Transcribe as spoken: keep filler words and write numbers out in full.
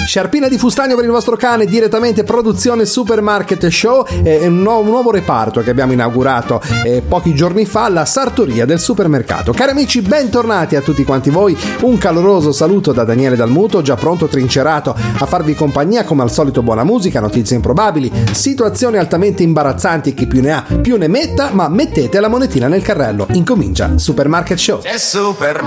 Sciarpina di Fustagno per il vostro cane, direttamente produzione Supermarket Show, è un, nuovo, un nuovo reparto che abbiamo inaugurato eh, pochi giorni fa, la sartoria del supermercato. Cari amici, bentornati a tutti quanti voi, un caloroso saluto da Daniele Dalmuto, già pronto trincerato a farvi compagnia come al solito. Buona musica, notizie improbabili, situazioni altamente imbarazzanti, chi più ne ha più ne metta, ma mettete la monetina nel carrello. Incomincia Supermarket Show. C'è Super